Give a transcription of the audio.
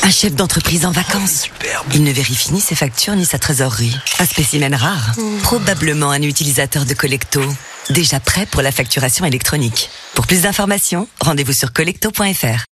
Un chef d'entreprise en vacances. Superbe. Il ne vérifie ni ses factures ni sa trésorerie. Un spécimen rare. Probablement un utilisateur de Collecto. Déjà prêt pour la facturation électronique. Pour plus d'informations, rendez-vous sur collecto.fr.